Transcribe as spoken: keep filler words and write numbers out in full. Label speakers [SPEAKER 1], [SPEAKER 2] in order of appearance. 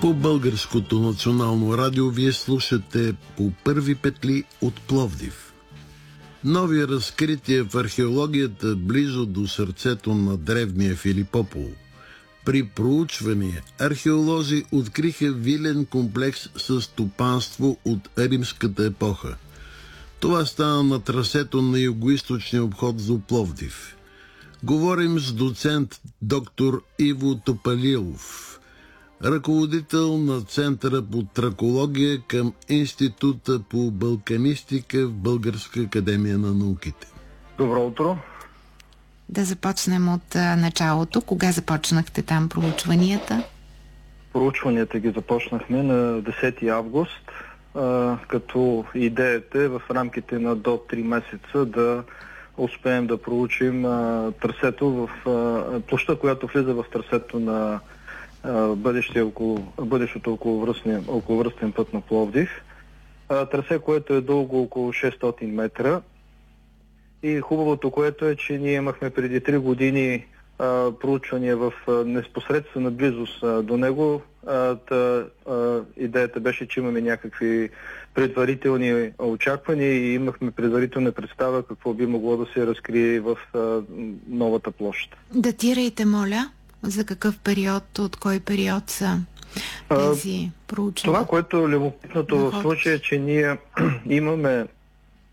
[SPEAKER 1] По Българското национално радио вие слушате По първи петли от Пловдив. Нови разкрития в археологията близо до сърцето на древния Филипопол. При проучване археолози откриха вилен комплекс със стопанство от римската епоха. Това стана на трасето на югоизточния обход до Пловдив. Говорим с доцент доктор Иво Топалилов, ръководител на Центъра по тракология към Института по балканистика в Българска академия на науките.
[SPEAKER 2] Добро утро!
[SPEAKER 3] Да започнем от а, началото. Кога започнахте там проучванията?
[SPEAKER 2] Проучванията ги започнахме на десети август, а, като идеята е в рамките на до три месеца да успеем да проучим а, трасето в а, площа, която влиза в трасето на около, бъдещото околовръстен път на Пловдив. А, трасе, което е дълго около шестстотин метра. И хубавото, което е, че ние имахме преди три години а, проучвания в а, непосредствена близост а, до него. А, та, а, идеята беше, че имаме някакви предварителни очаквания и имахме предварителна представа какво би могло да се разкрие в а, новата площ.
[SPEAKER 3] Датирайте, моля. За какъв период, от кой период са тези проучвания?
[SPEAKER 2] Това, което е любопитното в случая е, че ние имаме